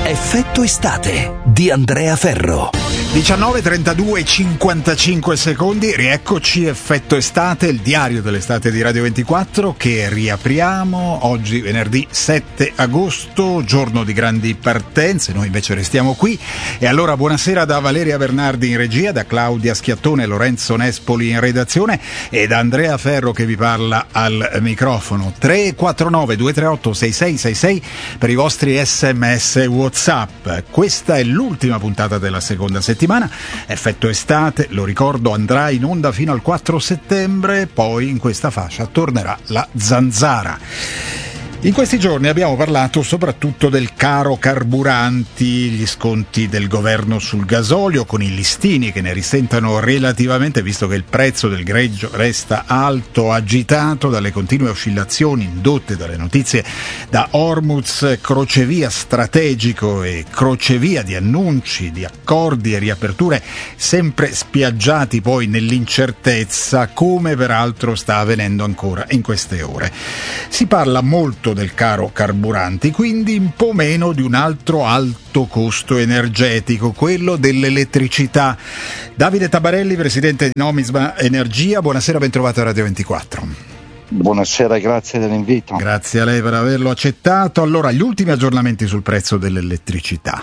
Effetto estate di Andrea Ferro. 19:32 55 secondi, rieccoci. Effetto estate, il diario dell'estate di Radio 24 che riapriamo oggi venerdì 7 agosto, giorno di grandi partenze. Noi invece restiamo qui. E allora buonasera da Valeria Bernardi in regia, da Claudia Schiattone e Lorenzo Nespoli in redazione e da Andrea Ferro che vi parla al microfono. 349 238 6666 per i vostri SMS e WhatsApp. Questa è l'ultima puntata della seconda settimana. Effetto estate, lo ricordo, andrà in onda fino al 4 settembre, poi in questa fascia tornerà la zanzara. In questi giorni abbiamo parlato soprattutto del caro carburanti, gli sconti del governo sul gasolio con i listini che ne risentono relativamente, visto che il prezzo del greggio resta alto, agitato dalle continue oscillazioni indotte dalle notizie da Hormuz, crocevia strategico e crocevia di annunci, di accordi e riaperture sempre spiaggiati poi nell'incertezza, come peraltro sta avvenendo ancora in queste ore. Si parla molto del caro carburanti, quindi un po' meno di un altro alto costo energetico, quello dell'elettricità. Davide Tabarelli, presidente di Nomisma Energia, buonasera, ben trovato a Radio 24. Buonasera, grazie dell'invito. Grazie a lei per averlo accettato. Allora, gli ultimi aggiornamenti sul prezzo dell'elettricità.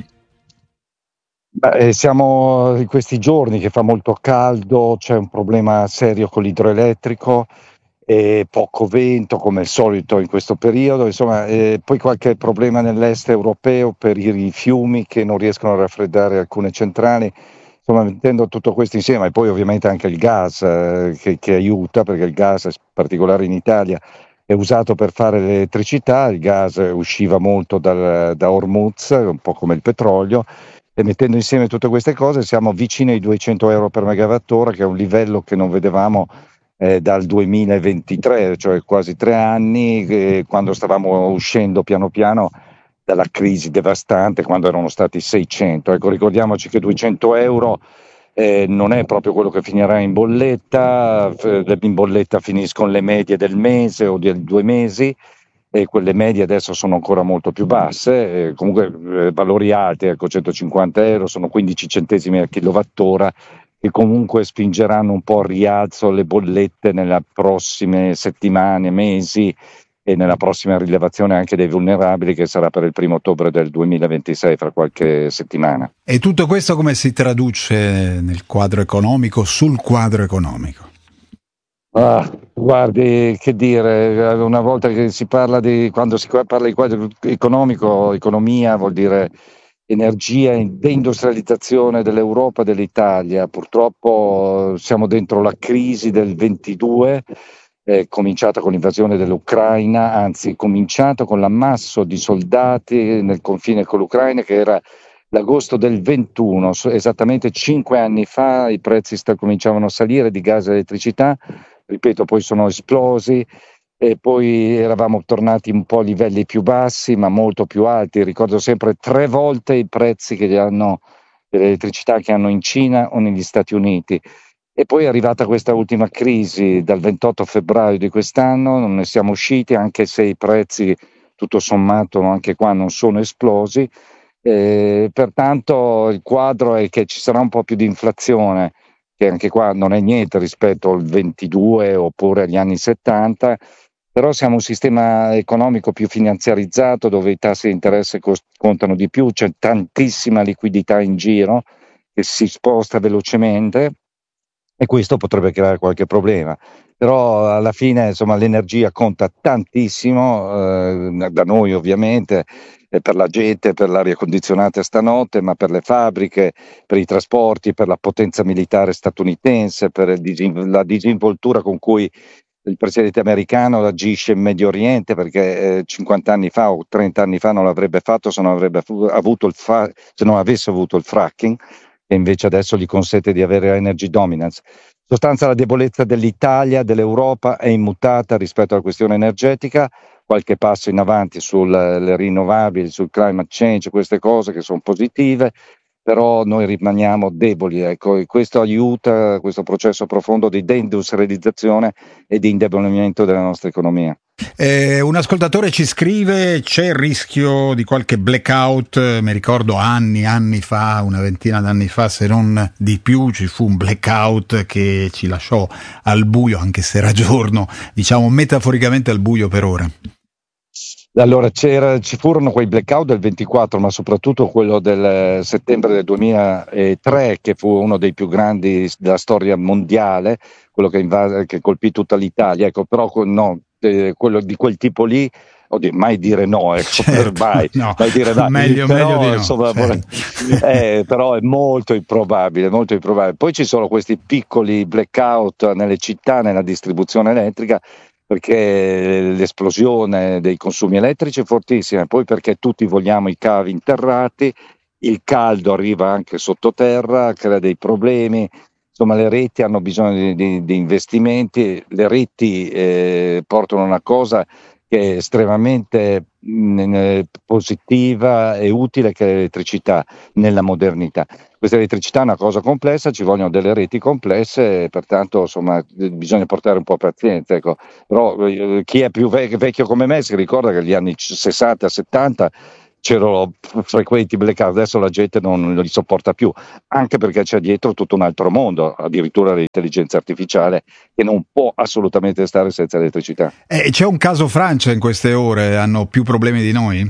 Siamo in questi giorni che fa molto caldo, c'è un problema serio con l'idroelettrico e poco vento come al solito in questo periodo, insomma, poi qualche problema nell'est europeo per i fiumi che non riescono a raffreddare alcune centrali, insomma, mettendo tutto questo insieme, e poi ovviamente anche il gas che aiuta, perché il gas, in particolare in Italia, è usato per fare l'elettricità. Il gas usciva molto da Hormuz, un po' come il petrolio, e mettendo insieme tutte queste cose siamo vicini ai 200 euro per megawattora, che è un livello che non vedevamo dal 2023, cioè quasi 3 anni, quando stavamo uscendo piano piano dalla crisi devastante, quando erano stati 600. Ecco, ricordiamoci che 200 euro non è proprio quello che finirà in bolletta. In bolletta finiscono le medie del mese o di 2 mesi, e quelle medie adesso sono ancora molto più basse, comunque valori alti, ecco, 150 euro sono 15 centesimi al kilowattora, che comunque spingeranno un po' al rialzo le bollette nelle prossime settimane, mesi, e nella prossima rilevazione anche dei vulnerabili, che sarà per il 1 ottobre del 2026, fra qualche settimana. E tutto questo come si traduce nel quadro economico, sul quadro economico? Guardi, che dire, una volta che si parla quando si parla di quadro economico, economia vuol dire energia e deindustrializzazione dell'Europa e dell'Italia. Purtroppo siamo dentro la crisi del 22, cominciata con l'invasione dell'Ucraina, anzi cominciato con l'ammasso di soldati nel confine con l'Ucraina, che era l'agosto del 21, esattamente 5 anni fa. I prezzi cominciavano a salire di gas e elettricità, ripeto, poi sono esplosi. E poi eravamo tornati un po' a livelli più bassi, ma molto più alti. Ricordo sempre 3 volte i prezzi dell'elettricità che hanno in Cina o negli Stati Uniti. E poi è arrivata questa ultima crisi dal 28 febbraio di quest'anno, non ne siamo usciti, anche se i prezzi tutto sommato anche qua non sono esplosi. Pertanto il quadro è che ci sarà un po' più di inflazione, che anche qua non è niente rispetto al 22 oppure agli anni 70. Però siamo un sistema economico più finanziarizzato, dove i tassi di interesse contano di più, c'è tantissima liquidità in giro che si sposta velocemente, e questo potrebbe creare qualche problema. Però alla fine, insomma, l'energia conta tantissimo, da noi ovviamente, per la gente, per l'aria condizionata stanotte, ma per le fabbriche, per i trasporti, per la potenza militare statunitense, per la disinvoltura con cui il presidente americano agisce in Medio Oriente, perché 50 anni fa o 30 anni fa non l'avrebbe fatto se non avesse avuto il fracking, che invece adesso gli consente di avere energy dominance. In sostanza, la debolezza dell'Italia, dell'Europa è immutata rispetto alla questione energetica. Qualche passo in avanti sulle rinnovabili, sul climate change, queste cose che sono positive, però noi rimaniamo deboli, ecco, e questo aiuta questo processo profondo di deindustrializzazione e di indebolimento della nostra economia. Un ascoltatore ci scrive: c'è il rischio di qualche blackout? Mi ricordo anni fa, una ventina d'anni fa, se non di più, ci fu un blackout che ci lasciò al buio, anche se era giorno, diciamo metaforicamente al buio per ore. Allora ci furono quei blackout del 24, ma soprattutto quello del settembre del 2003, che fu uno dei più grandi della storia mondiale, quello che colpì tutta l'Italia. Ecco, però no, quello di quel tipo lì, oddio, mai dire no, ecco, Certo, no, mai dire no. meglio Però, di no. insomma, Certo. però è molto improbabile, molto improbabile. Poi ci sono questi piccoli blackout nelle città, nella distribuzione elettrica, perché l'esplosione dei consumi elettrici è fortissima, poi perché tutti vogliamo i cavi interrati, il caldo arriva anche sottoterra, crea dei problemi, insomma le reti hanno bisogno di investimenti, le reti portano una cosa che è estremamente positiva e utile, che è l'elettricità nella modernità. Questa elettricità è una cosa complessa, ci vogliono delle reti complesse, pertanto insomma bisogna portare un po' pazienza, ecco. Però chi è più vecchio come me si ricorda che negli anni 60-70 c'erano frequenti blackout, adesso la gente non li sopporta più, anche perché c'è dietro tutto un altro mondo, addirittura l'intelligenza artificiale, che non può assolutamente stare senza elettricità. C'è un caso Francia in queste ore, hanno più problemi di noi?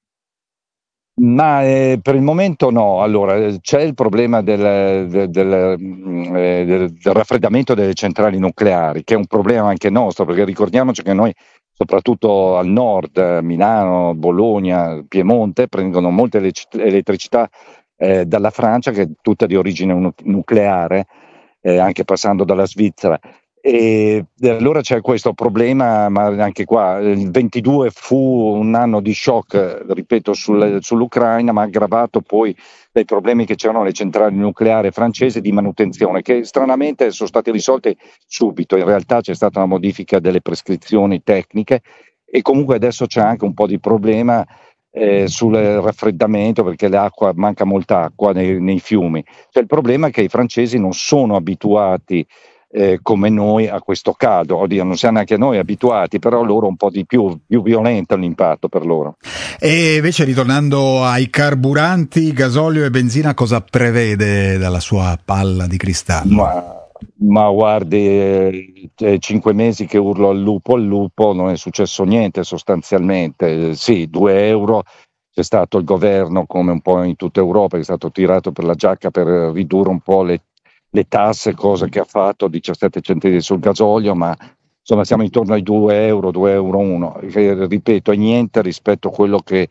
Ma per il momento no. Allora, c'è il problema del raffreddamento delle centrali nucleari, che è un problema anche nostro, perché ricordiamoci che noi, soprattutto al nord, Milano, Bologna, Piemonte, prendono molta elettricità dalla Francia, che è tutta di origine nucleare, anche passando dalla Svizzera. E allora c'è questo problema, ma anche qua il 22 fu un anno di shock, ripeto, sull'Ucraina, ma aggravato poi dai problemi che c'erano alle centrali nucleari francesi di manutenzione, che stranamente sono stati risolti subito. In realtà c'è stata una modifica delle prescrizioni tecniche e comunque adesso c'è anche un po' di problema sul raffreddamento, perché manca molta acqua nei fiumi. Cioè, il problema è che i francesi non sono abituati come noi a questo caldo. Oddio, non siamo neanche noi abituati, però loro un po' di più violento l'impatto per loro. E invece, ritornando ai carburanti, gasolio e benzina, cosa prevede dalla sua palla di cristallo? Ma guardi, 5 mesi che urlo al lupo, non è successo niente sostanzialmente. Sì, 2 euro. C'è stato il governo, come un po' in tutta Europa, che è stato tirato per la giacca per ridurre un po' le tasse, cosa che ha fatto, 17 centesimi sul gasolio, ma insomma siamo intorno ai 2 euro, 2 euro uno, che ripeto è niente rispetto a quello che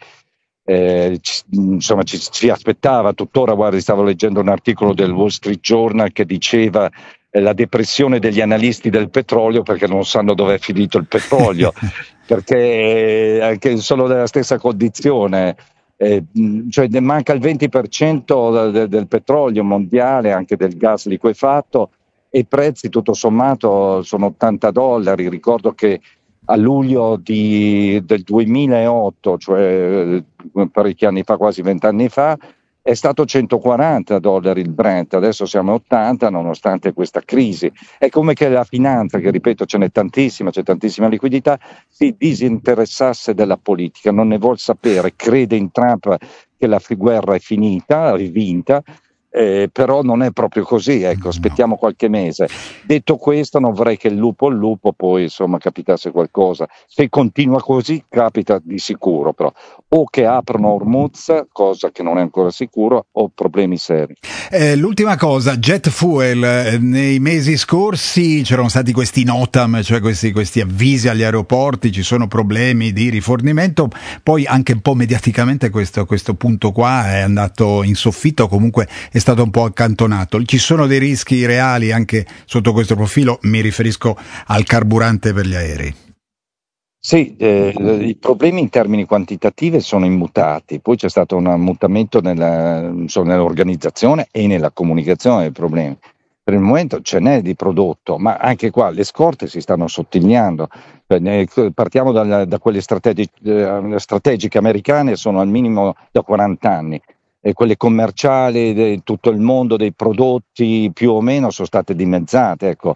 ci aspettava. Tuttora, guardi, stavo leggendo un articolo del Wall Street Journal che diceva la depressione degli analisti del petrolio, perché non sanno dove è finito il petrolio, perché anche sono nella stessa condizione. Cioè ne manca il 20% del petrolio mondiale, anche del gas liquefatto, e i prezzi tutto sommato sono $80. Ricordo che a luglio del 2008, cioè parecchi anni fa, quasi 20 anni fa, è stato $140 il Brent, adesso siamo a 80 nonostante questa crisi. È come che la finanza, che ripeto c'è tantissima liquidità, si disinteressasse della politica, non ne vuol sapere, crede in Trump che la guerra è finita, è vinta, però non è proprio così, ecco, aspettiamo qualche mese. Detto questo, non vorrei che il lupo poi insomma capitasse qualcosa. Se continua così capita di sicuro, però o che aprono Hormuz, cosa che non è ancora sicuro, o problemi seri. L'ultima cosa, jet fuel, nei mesi scorsi c'erano stati questi NOTAM, cioè questi avvisi agli aeroporti, ci sono problemi di rifornimento, poi anche un po' mediaticamente questo punto qua è andato in soffitto, comunque è stato un po' accantonato. Ci sono dei rischi reali anche sotto questo profilo, mi riferisco al carburante per gli aerei. Sì, i problemi in termini quantitativi sono immutati, poi c'è stato un mutamento nell'organizzazione e nella comunicazione dei problemi. Per il momento ce n'è di prodotto, ma anche qua le scorte si stanno assottigliando. Partiamo da quelle strategiche americane, sono al minimo da 40 anni, e quelle commerciali di tutto il mondo dei prodotti più o meno sono state dimezzate. Ecco.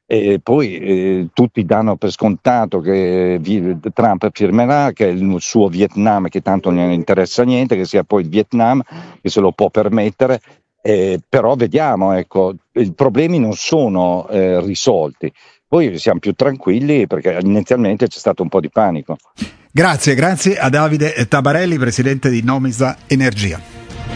E poi tutti danno per scontato che Trump firmerà, che è il suo Vietnam, che tanto non interessa niente, che sia poi il Vietnam che se lo può permettere, però vediamo, ecco, i problemi non sono risolti. Poi siamo più tranquilli perché inizialmente c'è stato un po' di panico. Grazie a Davide Tabarelli, presidente di Nomisa Energia.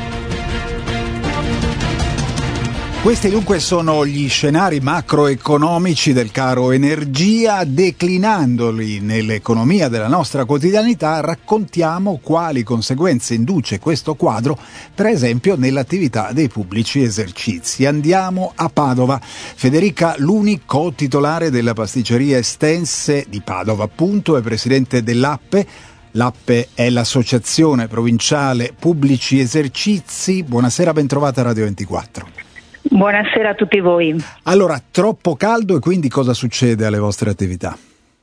Questi dunque sono gli scenari macroeconomici del caro energia. Declinandoli nell'economia della nostra quotidianità, raccontiamo quali conseguenze induce questo quadro, per esempio, nell'attività dei pubblici esercizi. Andiamo a Padova. Federica Luni, co-titolare della pasticceria Estense di Padova, appunto, è presidente dell'APPE. L'APPE è l'Associazione Provinciale Pubblici Esercizi. Buonasera, ben trovata a Radio 24. Buonasera a tutti voi. Allora, troppo caldo e quindi cosa succede alle vostre attività?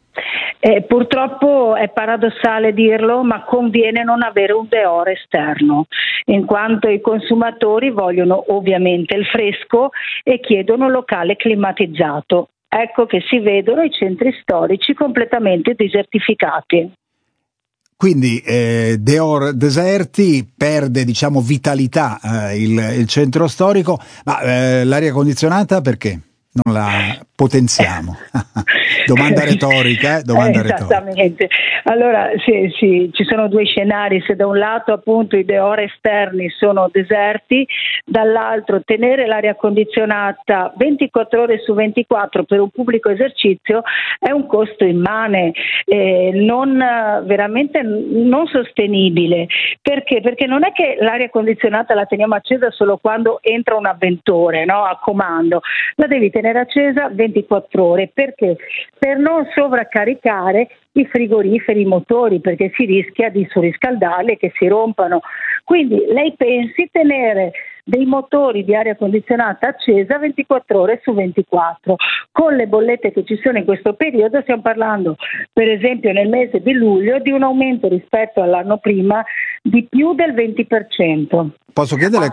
Purtroppo è paradossale dirlo, ma conviene non avere un deor esterno, in quanto i consumatori vogliono ovviamente il fresco e chiedono locale climatizzato. Ecco che si vedono i centri storici completamente desertificati. Quindi deor deserti, perde vitalità il centro storico, ma l'aria condizionata perché non la potenziamo? Domanda retorica, Esattamente. Allora sì, ci sono due scenari: se da un lato appunto i deor esterni sono deserti, dall'altro tenere l'aria condizionata 24 ore su 24 per un pubblico esercizio è un costo immane, veramente non sostenibile. Perché? Perché non è che l'aria condizionata la teniamo accesa solo quando entra un avventore, no? A comando, la devi tenere accesa 24 ore. Perché? Per non sovraccaricare i frigoriferi, i motori, perché si rischia di surriscaldarli e che si rompano. Quindi lei pensi tenere dei motori di aria condizionata accesa 24 ore su 24. Con le bollette che ci sono in questo periodo stiamo parlando, per esempio nel mese di luglio, di un aumento rispetto all'anno prima di più del 20%. Posso chiedere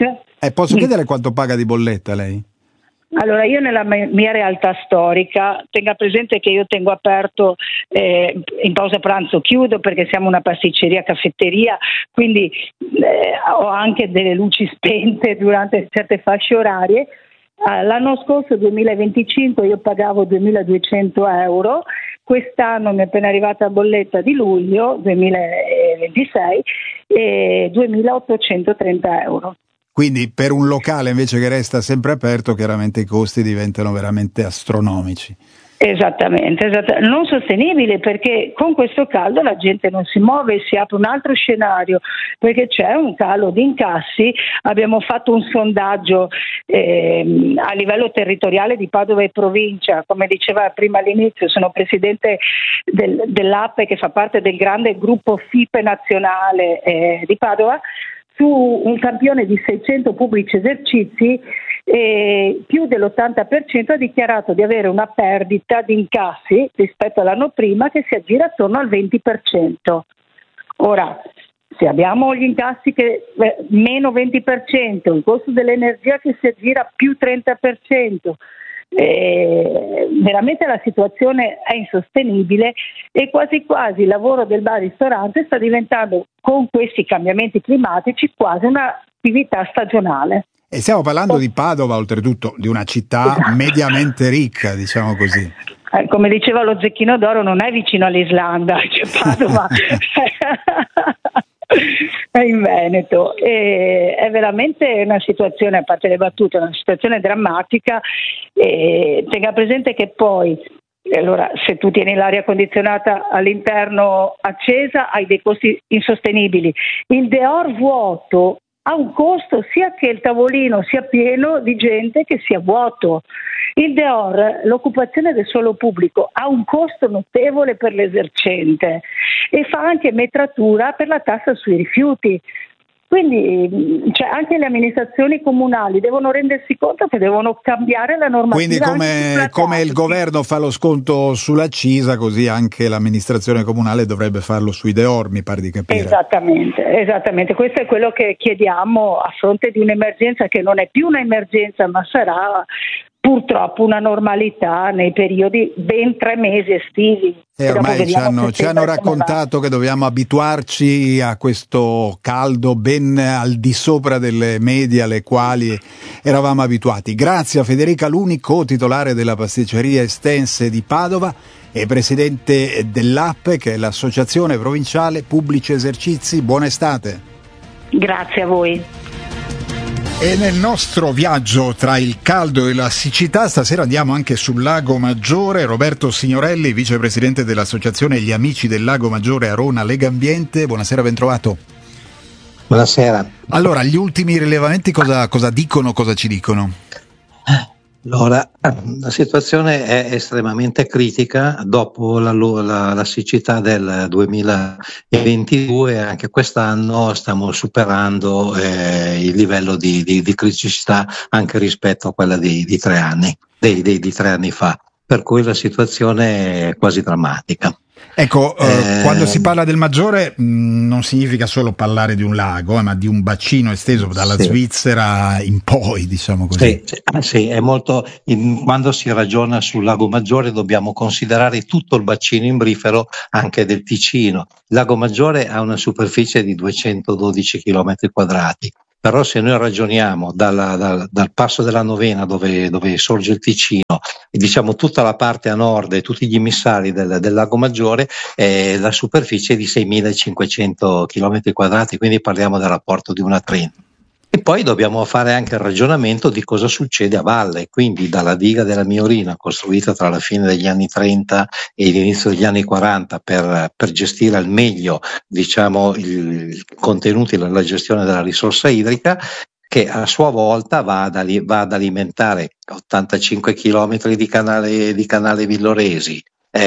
quanto paga di bolletta lei? Allora, io nella mia realtà storica, tenga presente che io tengo aperto in pausa pranzo, chiudo perché siamo una pasticceria caffetteria, quindi ho anche delle luci spente durante certe fasce orarie. L'anno scorso, 2025, io pagavo 2.200 euro, quest'anno mi è appena arrivata la bolletta di luglio 2026 e 2.830 euro. Quindi per un locale invece che resta sempre aperto, chiaramente i costi diventano veramente astronomici. Esattamente, non sostenibile, perché con questo caldo la gente non si muove, si apre un altro scenario perché c'è un calo di incassi. Abbiamo fatto un sondaggio a livello territoriale di Padova e provincia, come diceva prima all'inizio, sono presidente dell'APPE che fa parte del grande gruppo FIPE nazionale di Padova. Su un campione di 600 pubblici esercizi, più dell'80% ha dichiarato di avere una perdita di incassi rispetto all'anno prima che si aggira attorno al 20%. Ora, se abbiamo gli incassi che meno 20%, il costo dell'energia che si aggira più 30%, veramente la situazione è insostenibile e quasi il lavoro del bar ristorante sta diventando, con questi cambiamenti climatici, quasi un'attività stagionale. E stiamo parlando di Padova, oltretutto di una città mediamente ricca, diciamo così. Come diceva lo Zecchino d'Oro, non è vicino all'Islanda, cioè Padova è in Veneto, e è veramente una situazione, a parte le battute, una situazione drammatica. Tenga presente che poi, allora, se tu tieni l'aria condizionata all'interno accesa hai dei costi insostenibili. Il deor vuoto ha un costo sia che il tavolino sia pieno di gente che sia vuoto. Il deor, l'occupazione del suolo pubblico, ha un costo notevole per l'esercente e fa anche metratura per la tassa sui rifiuti. Quindi anche le amministrazioni comunali devono rendersi conto che devono cambiare la normativa. Quindi come il governo fa lo sconto sulla CISA, così anche l'amministrazione comunale dovrebbe farlo sui deor, mi pare di capire. Esattamente. Questo è quello che chiediamo a fronte di un'emergenza che non è più un'emergenza, ma sarà purtroppo una normalità nei periodi ben 3 mesi estivi. Ormai ci hanno raccontato che dobbiamo abituarci a questo caldo ben al di sopra delle medie alle quali eravamo abituati. Grazie a Federica Luni, co-titolare della pasticceria Estense di Padova e presidente dell'APPE, che è l'Associazione Provinciale Pubblici Esercizi. Buona estate. Grazie a voi. E nel nostro viaggio tra il caldo e la siccità stasera andiamo anche sul Lago Maggiore. Roberto Signorelli, vicepresidente dell'associazione Gli Amici del Lago Maggiore Arona Lega Ambiente. Buonasera, ben trovato. Buonasera. Allora, gli ultimi rilevamenti cosa dicono, cosa ci dicono? Allora, la situazione è estremamente critica dopo la siccità del 2022. Anche quest'anno stiamo superando il livello di criticità anche rispetto a quella di 3 anni, di 3 anni fa, per cui la situazione è quasi drammatica. Ecco, quando si parla del Maggiore non significa solo parlare di un lago, ma di un bacino esteso dalla Svizzera in poi, diciamo così. Sì, è molto. Quando si ragiona sul Lago Maggiore dobbiamo considerare tutto il bacino imbrifero anche del Ticino. Il Lago Maggiore ha una superficie di 212 km quadrati. Però se noi ragioniamo dal passo della Novena dove sorge il Ticino e diciamo tutta la parte a nord e tutti gli immissari del Lago Maggiore, la superficie è di 6.500 km quadrati, quindi parliamo del rapporto di 1 a 30. E poi dobbiamo fare anche il ragionamento di cosa succede a valle, quindi dalla diga della Miorina, costruita tra la fine degli anni 30 e l'inizio degli anni 40 per gestire al meglio, diciamo, i contenuti della gestione della risorsa idrica, che a sua volta va ad alimentare 85 km di canale Villoresi,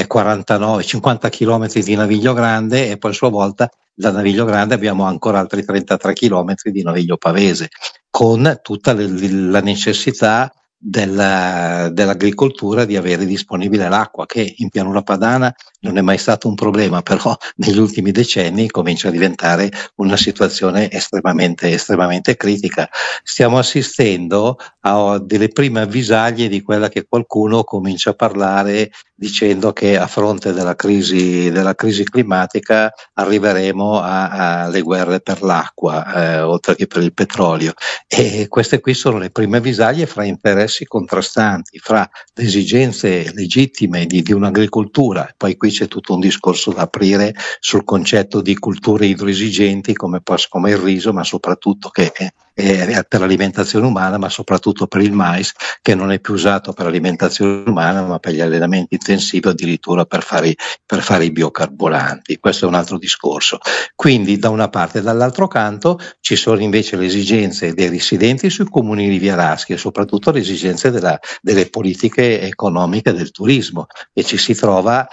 50 km di Naviglio Grande, e poi a sua volta da Naviglio Grande abbiamo ancora altri 33 km di Naviglio Pavese, con tutta la necessità dell'agricoltura di avere disponibile l'acqua, che in Pianura Padana non è mai stato un problema, però negli ultimi decenni comincia a diventare una situazione estremamente critica. Stiamo assistendo a delle prime avvisaglie di quella che qualcuno comincia a parlare, dicendo che a fronte della crisi climatica arriveremo alle guerre per l'acqua, oltre che per il petrolio, e queste qui sono le prime avvisaglie fra interessi contrastanti, fra le esigenze legittime di un'agricoltura. Poi qui c'è tutto un discorso da aprire sul concetto di culture idroesigenti come il riso, ma soprattutto che è per l'alimentazione umana, ma soprattutto per il mais, che non è più usato per l'alimentazione umana ma per gli allenamenti intensivi, addirittura per fare i biocarburanti. Questo è un altro discorso. Quindi da una parte e dall'altro canto ci sono invece le esigenze dei residenti sui comuni rivieraschi e soprattutto le esigenze delle politiche economiche del turismo, e ci si trova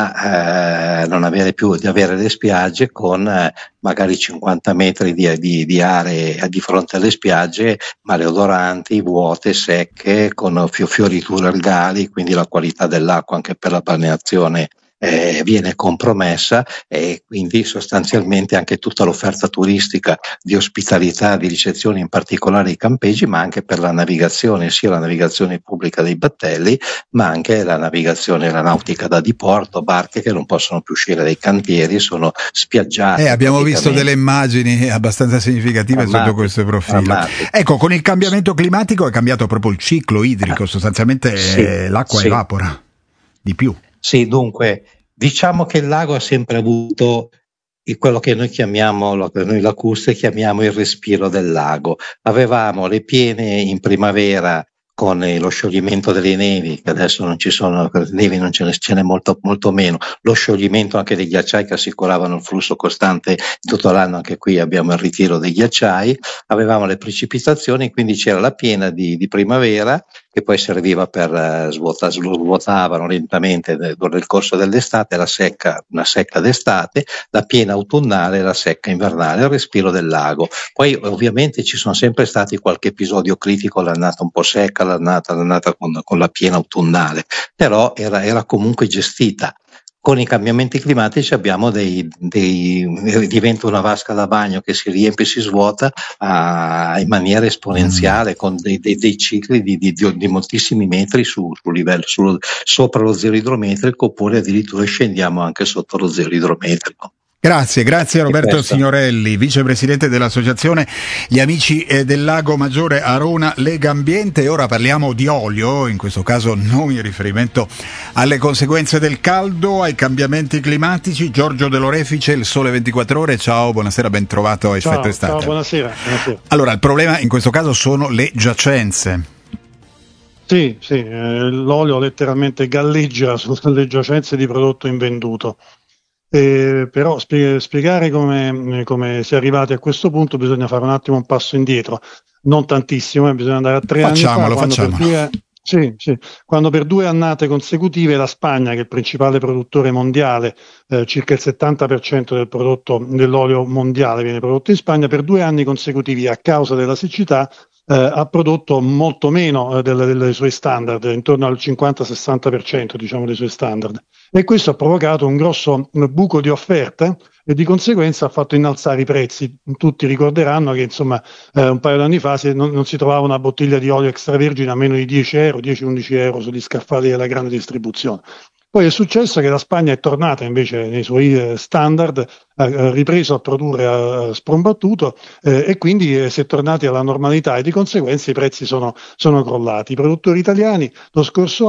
a non avere più di avere le spiagge con magari 50 metri di aree di fronte alle spiagge, maleodoranti, vuote, secche, con fioriture algali, quindi la qualità dell'acqua anche per la balneazione viene compromessa, e quindi sostanzialmente anche tutta l'offerta turistica di ospitalità, di ricezione, in particolare i campeggi, ma anche per la navigazione, sia la navigazione pubblica dei battelli, ma anche la navigazione, la nautica da diporto, barche che non possono più uscire dai cantieri, sono spiaggiate. Abbiamo visto delle immagini abbastanza significative sotto questo profilo. Ecco, con il cambiamento climatico è cambiato proprio il ciclo idrico, sostanzialmente l'acqua evapora di più. Sì, dunque, diciamo che il lago ha sempre avuto quello che noi lacustri chiamiamo il respiro del lago. Avevamo le piene in primavera con lo scioglimento delle nevi, che adesso non ci sono, nevi non ce n'è molto meno, lo scioglimento anche dei ghiacciai che assicuravano il flusso costante tutto l'anno. Anche qui abbiamo il ritiro dei ghiacciai, avevamo le precipitazioni, quindi c'era la piena di primavera, che poi serviva per svuotavano lentamente nel corso dell'estate, una secca d'estate, la piena autunnale e la secca invernale, il respiro del lago. Poi ovviamente ci sono sempre stati qualche episodio critico, l'annata un po' secca, l'annata con la piena autunnale, però era comunque gestita. Con i cambiamenti climatici abbiamo diventa una vasca da bagno che si riempie e si svuota in maniera esponenziale, con dei cicli di moltissimi metri sul livello, sopra lo zero idrometrico, oppure addirittura scendiamo anche sotto lo zero idrometrico. Grazie a Roberto Signorelli, vicepresidente dell'associazione Gli Amici del Lago Maggiore Arona Lega Ambiente. E ora parliamo di olio, in questo caso non in riferimento alle conseguenze del caldo, ai cambiamenti climatici. Giorgio De Lorefice, Il Sole 24 Ore, ciao, buonasera, ben trovato a Effetto Estate. Ciao, buonasera. Allora, il problema in questo caso sono le giacenze. Sì, l'olio letteralmente galleggia sulle giacenze di prodotto invenduto. Però spiegare come si è arrivati a questo punto bisogna fare un attimo un passo indietro, non tantissimo, bisogna andare a 3 anni fa, quando per 2 annate consecutive la Spagna, che è il principale produttore mondiale, circa il 70% del prodotto dell'olio mondiale viene prodotto in Spagna, per 2 anni consecutivi a causa della siccità ha prodotto molto meno dei suoi standard, intorno al 50-60% diciamo dei suoi standard, e questo ha provocato un grosso buco di offerta e di conseguenza ha fatto innalzare i prezzi. Tutti ricorderanno che insomma un paio d'anni fa non si trovava una bottiglia di olio extravergine a meno di 10-11 euro sugli scaffali della grande distribuzione. Poi è successo che la Spagna è tornata invece nei suoi standard, ha ripreso a produrre sprombattuto e quindi si è tornati alla normalità, e di conseguenza i prezzi sono crollati. I produttori italiani lo scorso